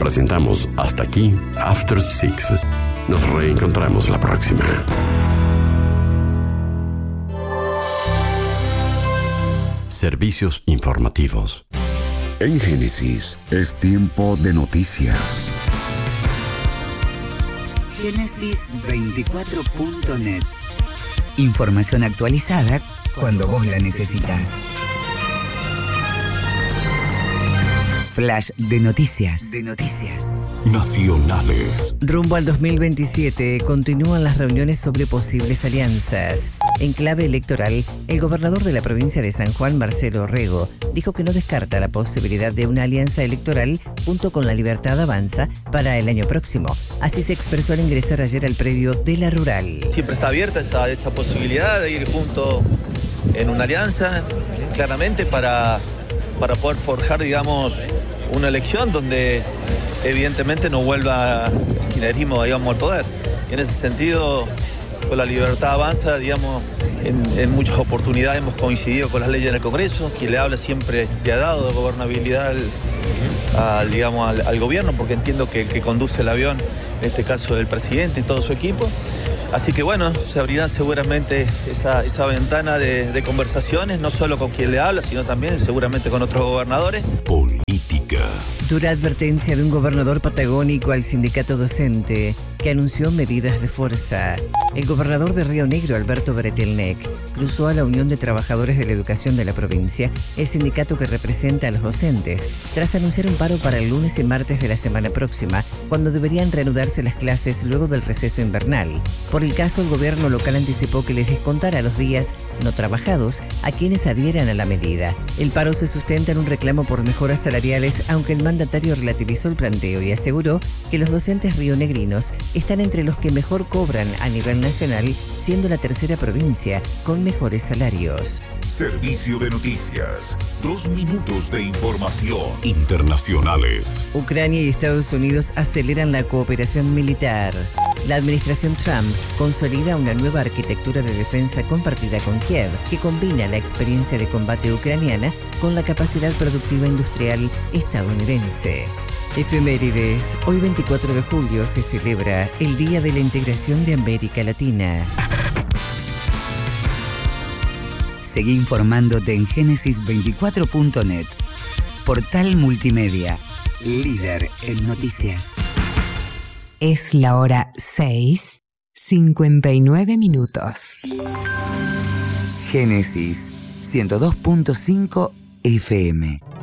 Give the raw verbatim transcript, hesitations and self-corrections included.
Presentamos Hasta Aquí After Six. Nos reencontramos la próxima. Servicios informativos. En Génesis es tiempo de noticias. Génesis veinticuatro punto net. Información actualizada cuando vos la necesitas. Flash de noticias. De noticias. Nacionales. Rumbo al dos mil veintisiete continúan las reuniones sobre posibles alianzas. En clave electoral, el gobernador de la provincia de San Juan, Marcelo Orrego, dijo que no descarta la posibilidad de una alianza electoral junto con La Libertad Avanza para el año próximo. Así se expresó al ingresar ayer al predio de La Rural. Siempre está abierta esa, esa posibilidad de ir junto en una alianza, claramente para, para poder forjar, digamos, una elección donde evidentemente no vuelva el kirchnerismo, digamos, al poder. Y en ese sentido, con La Libertad Avanza, digamos, en, en muchas oportunidades hemos coincidido con las leyes del Congreso. Quien le habla siempre le ha dado gobernabilidad al, al, digamos, al, al gobierno, porque entiendo que el que conduce el avión, en este caso el presidente y todo su equipo. Así que bueno, se abrirá seguramente esa, esa ventana de, de conversaciones, no solo con quien le habla, sino también seguramente con otros gobernadores. Política. Dura advertencia de un gobernador patagónico al sindicato docente, que anunció medidas de fuerza. El gobernador de Río Negro, Alberto Bretelnec, cruzó a la Unión de Trabajadores de la Educación de la provincia, el sindicato que representa a los docentes, tras anunciar un paro para el lunes y martes de la semana próxima, cuando deberían reanudarse las clases luego del receso invernal. Por el caso, el gobierno local anticipó que les descontara los días no trabajados a quienes adhieran a la medida. El paro se sustenta en un reclamo por mejoras salariales, aunque el mandatario relativizó el planteo y aseguró que los docentes rionegrinos están entre los que mejor cobran a nivel nacional, siendo la tercera provincia con mejores salarios. Servicio de noticias. Dos minutos de información. Internacionales. Ucrania y Estados Unidos aceleran la cooperación militar. La administración Trump consolida una nueva arquitectura de defensa compartida con Kiev, que combina la experiencia de combate ucraniana con la capacidad productiva industrial estadounidense. Efemérides. Hoy veinticuatro de julio se celebra el Día de la Integración de América Latina. Seguí informándote en Génesis veinticuatro punto net. Portal multimedia, líder en noticias. Es la hora seis, cincuenta y nueve minutos. Génesis ciento dos punto cinco F M.